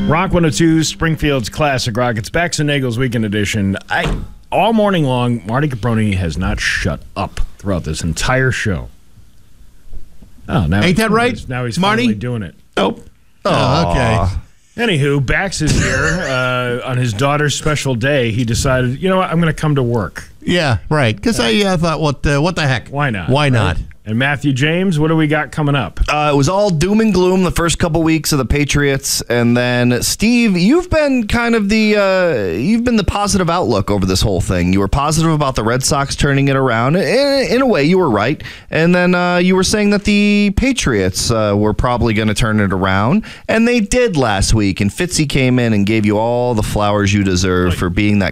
Rock 102, Springfield's Classic Rock. It's Bax and Nagel's Weekend Edition. All morning long, Marty Caproni has not shut up throughout this entire show. Oh, now ain't that right? Now he's Marty? finally doing it. Nope. Oh, okay. Anywho, Bax is here on his daughter's special day. He decided, you know what, I'm going to come to work. Yeah, right. Because I thought, what the heck? Why not? Why not? And Matthew James, what do we got coming up? It was all doom and gloom the first couple weeks of the Patriots, and then Steve, you've been kind of the positive outlook over this whole thing. You were positive about the Red Sox turning it around. In a way, you were right. And then you were saying that the Patriots were probably going to turn it around, and they did last week. And Fitzy came in and gave you all the flowers you deserve for being that